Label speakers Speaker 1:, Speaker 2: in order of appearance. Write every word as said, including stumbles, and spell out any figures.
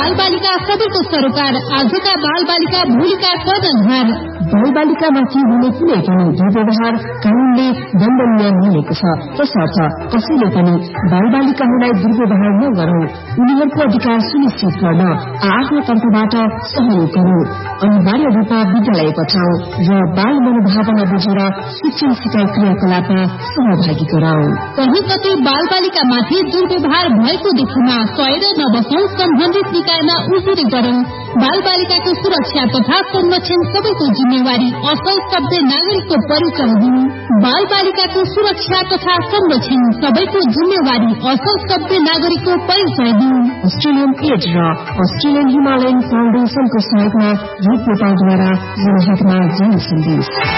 Speaker 1: बाल बालिका सबैको सरोकार, आजका बाल बालिका भोलिका कर्णधार।
Speaker 2: बाल बालिकामाथि हुने कुनै पनि दुर्व्यवहार कानूनले दण्डनीय हुनेको छ। त्यसर्थ कसैले पनि बाल बालिकाहरूलाई दुर्व्यवहार नगरौं। उनीहरूको अधिकार सुनिश्चित गर्न आफ्नो तर्फबाट सहयोग गरौं। अनिवार्य रूपमा विद्यालय पठाऊ र बाल मनोभावना बुझेर शिक्षण सिकाइ क्रियाकलापमा सहभागी गराऊ।
Speaker 1: कही कतै बाल बालिकामाथि दुर्व्यवहार भएको देखेमा सहेर नबसौं, सम्बन्धित निकायमा उजुरी गरौं। बाल बालिकाको सुरक्षा तथा संरक्षण सबैको जिम्मेवारी, असल सभ्य नागरिकको परिचय दिनु। बाल बालिकाको सुरक्षा तथा संरक्षण सबैको जिम्मेवारी, असल सभ्य नागरिकको परिचय दिनु।
Speaker 2: अस्ट्रेलियन एड र अस्ट्रेलियन हिमालयन फाउन्डेशनको सहयोगमा यो पोर्टलद्वारा जनहितमा जारी सन्देश।